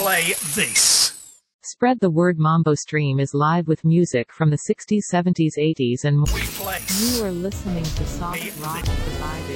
play this. Spread the word. Mambo Stream is live with music from the 60s, 70s, 80s and more. We place. You are listening to Soft Rock Provided.